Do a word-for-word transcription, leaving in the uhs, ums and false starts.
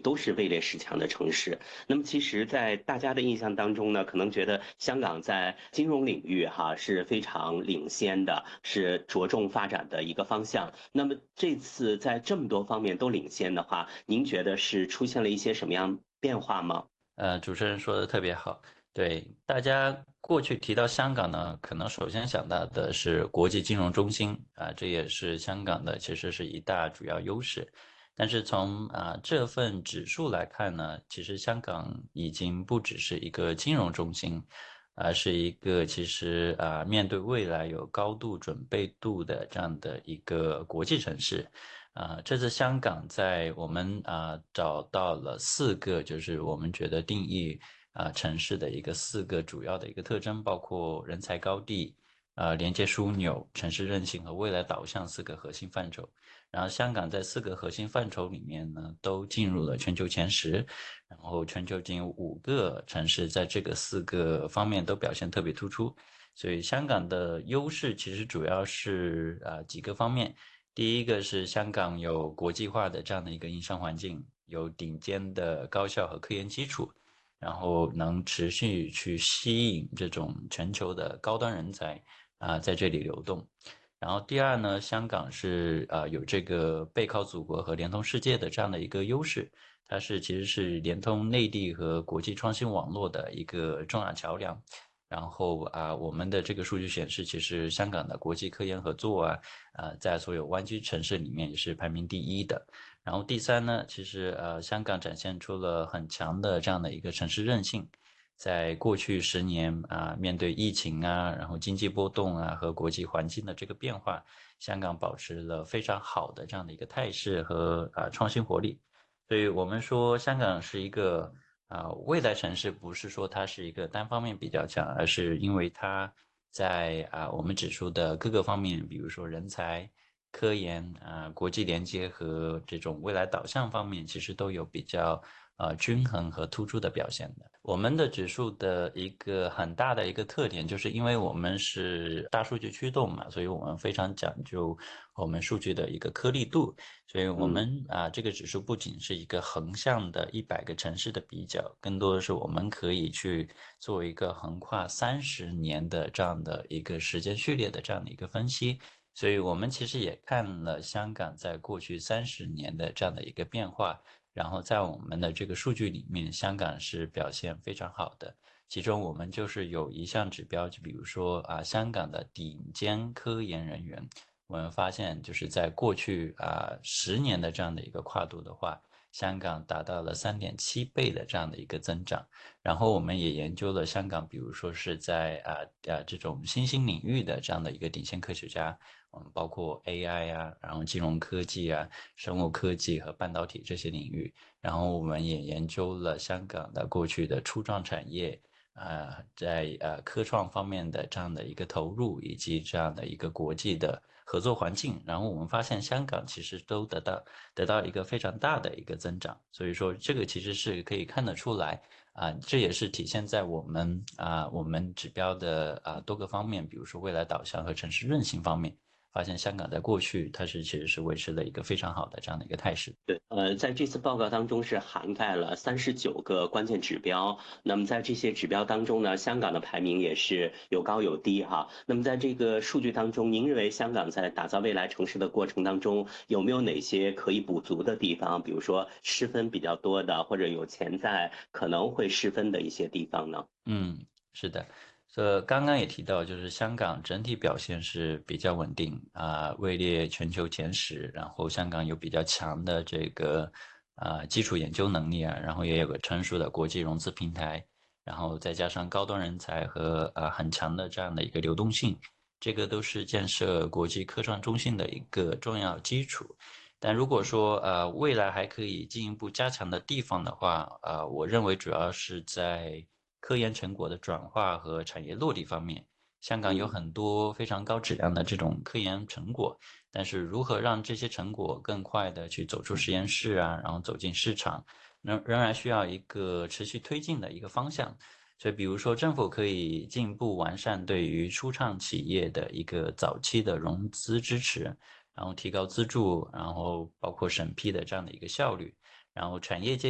都是位列十强的城市。那么其实，在大家的印象当中呢，可能觉得香港在金融领域哈是非常领先的，是着重发展的一个方向。那么这次在这么多方面都领先的话，您觉得是出现了一些什么样变化吗？ 呃，主持人说的特别好。对，大家过去提到香港呢，可能首先想到的是国际金融中心啊，这也是香港的其实是一大主要优势。但是从啊这份指数来看呢，其实香港已经不只是一个金融中心，而是一个其实啊面对未来有高度准备度的这样的一个国际城市。啊，这次香港在我们啊找到了四个，就是我们觉得定义啊城市的一个四个主要的一个特征，包括人才高地、啊连接枢纽、城市韧性和未来导向四个核心范畴。然后香港在四个核心范畴里面呢，都进入了全球前十，然后全球仅有五个城市在这个四个方面都表现特别突出。所以香港的优势其实主要是啊几个方面。第一个是香港有国际化的这样的一个营商环境，有顶尖的高校和科研基础，然后能持续去吸引这种全球的高端人才啊、在这里流动。然后第二呢，香港是呃有这个背靠祖国和连通世界的这样的一个优势，它是其实是连通内地和国际创新网络的一个重要桥梁。然后啊，我们的这个数据显示，其实香港的国际科研合作啊，啊，在所有湾区城市里面也是排名第一的。然后第三呢，其实呃，香港展现出了很强的这样的一个城市韧性。在过去十年啊，面对疫情啊，然后经济波动啊和国际环境的这个变化，香港保持了非常好的这样的一个态势和啊创新活力。所以我们说香港是一个啊未来城市，不是说它是一个单方面比较强，而是因为它在啊我们指出的各个方面，比如说人才、科研啊、国际连接和这种未来导向方面，其实都有比较呃均衡和突出的表现的。我们的指数的一个很大的一个特点，就是因为我们是大数据驱动嘛，所以我们非常讲究我们数据的一个颗粒度。所以我嗯。 们啊这个指数不仅是一个横向的一百个城市的比较，更多的是我们可以去做一个横跨三十年的这样的一个时间序列的这样的一个分析。所以我们其实也看了香港在过去三十年的这样的一个变化，然后在我们的这个数据里面，香港是表现非常好的。其中我们就是有一项指标，就比如说啊，香港的顶尖科研人员，我们发现就是在过去啊十年的这样的一个跨度的话，香港达到了三点七倍的这样的一个增长。然后我们也研究了香港，比如说是在啊啊这种新兴领域的这样的一个顶尖科学家，我们包括 A I 啊，然后金融科技啊、生物科技和半导体这些领域。然后我们也研究了香港的过去的初创产业，呃，在呃科创方面的这样的一个投入，以及这样的一个国际的合作环境。然后我们发现香港其实都得到得到一个非常大的一个增长。所以说这个其实是可以看得出来。啊，这也是体现在我们啊我们指标的啊多个方面，比如说未来导向和城市韧性方面，发现香港在过去它是其实是维持了一个非常好的这样的一个态势。 对，呃，在这次报告当中是涵盖了三十九个关键指标。那么在这些指标当中呢，香港的排名也是有高有低哈。那么在这个数据当中，您认为香港在打造未来城市的过程当中，有没有哪些可以补足的地方？比如说失分比较多的，或者有潜在可能会失分的一些地方呢？ 嗯，是的，这刚刚也提到，就是香港整体表现是比较稳定啊，位列全球前十。然后香港有比较强的这个啊基础研究能力啊，然后也有个成熟的国际融资平台，然后再加上高端人才和啊很强的这样的一个流动性，这个都是建设国际科创中心的一个重要基础。但如果说呃未来还可以进一步加强的地方的话，呃，我认为主要是在科研成果的转化和产业落地方面。香港有嗯。 很多非常高质量的这种科研成果，但是如何让这些成果更快的去走出实验室啊，然后走进市场，仍仍然需要一个持续推进的一个方向。所以，比如说，政府可以进一步完善对于初创企业的一个早期的融资支持，然后提高资助，然后包括审批的这样的一个效率。然后产业界